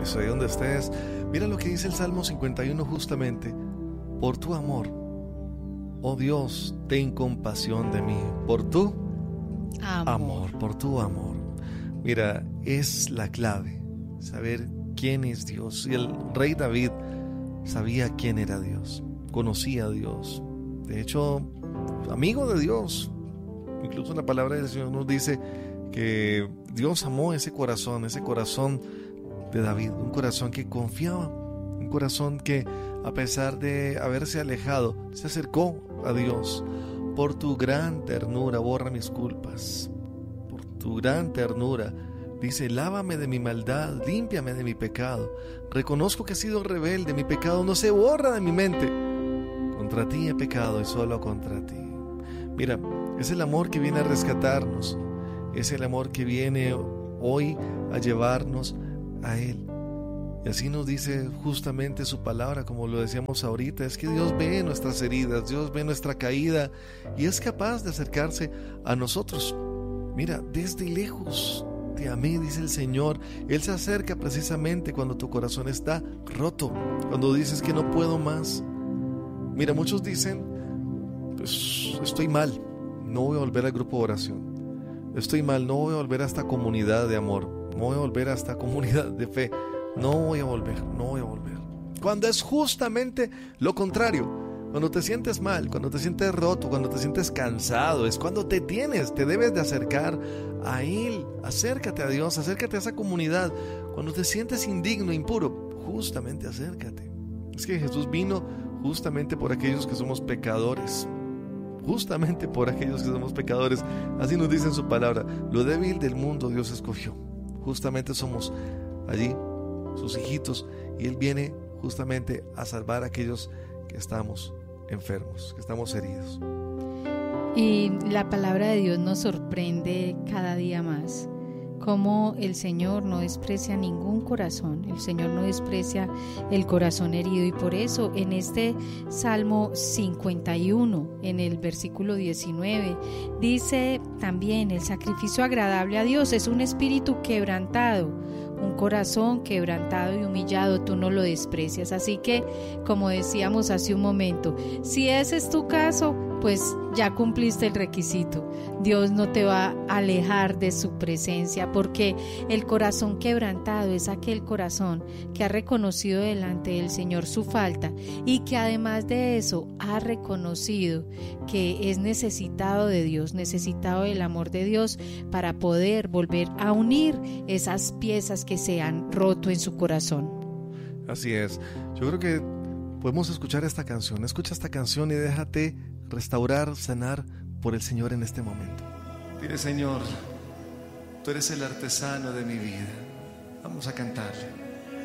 Eso, ahí donde estés. Mira lo que dice el Salmo 51 justamente. Por tu amor, oh Dios, ten compasión de mí. Por tu amor, por tu amor. Mira, es la clave, saber quién es Dios. Y el rey David sabía quién era Dios, conocía a Dios. De hecho, amigo de Dios. Incluso la palabra del Señor nos dice que Dios amó ese corazón de David, un corazón que confiaba, un corazón que a pesar de haberse alejado, se acercó a Dios. Por tu gran ternura, borra mis culpas. Por tu gran ternura, dice, lávame de mi maldad, límpiame de mi pecado. Reconozco que he sido rebelde, mi pecado no se borra de mi mente. Contra ti he pecado y solo contra ti. Mira, es el amor que viene a rescatarnos, es el amor que viene hoy a llevarnos a Él. Y así nos dice justamente su palabra, como lo decíamos ahorita, es que Dios ve nuestras heridas, Dios ve nuestra caída y es capaz de acercarse a nosotros. Mira, desde lejos te amé, dice el Señor. Él se acerca precisamente cuando tu corazón está roto, cuando dices que no puedo más. Mira, muchos dicen, pues estoy mal, no voy a volver al grupo de oración. Estoy mal, no voy a volver a esta comunidad de amor, no voy a volver a esta comunidad de fe. No voy a volver. Cuando es justamente lo contrario. Cuando te sientes mal, cuando te sientes roto, cuando te sientes cansado, es cuando te debes de acercar a Él. Acércate a Dios, acércate a esa comunidad. Cuando te sientes indigno, impuro, justamente acércate. Es que Jesús vino justamente por aquellos que somos pecadores. Justamente por aquellos que somos pecadores. Así nos dice en su palabra. Lo débil del mundo Dios escogió. Justamente somos allí sus hijitos, y Él viene justamente a salvar a aquellos que estamos enfermos, que estamos heridos. Y la palabra de Dios nos sorprende cada día más, como el Señor no desprecia ningún corazón, el Señor no desprecia el corazón herido, y por eso en este Salmo 51, en el versículo 19, dice también: el sacrificio agradable a Dios es un espíritu quebrantado. Un corazón quebrantado y humillado tú no lo desprecias. Así que, como decíamos hace un momento, si ese es tu caso, pues ya cumpliste el requisito. Dios no te va a alejar de su presencia, porque el corazón quebrantado es aquel corazón que ha reconocido delante del Señor su falta y que además de eso ha reconocido que es necesitado de Dios, necesitado del amor de Dios para poder volver a unir esas piezas que se han roto en su corazón. Así es. Yo creo que podemos escuchar esta canción. Escucha esta canción y déjate restaurar, sanar por el Señor en este momento. Dile: Señor, tú eres el artesano de mi vida. Vamos a cantarle.